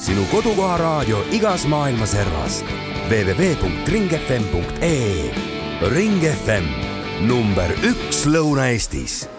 sinu kodukoha raadio igas maailma servas. www.ringfm.ee. Ring FM, number 1 Lõuna-Eestis.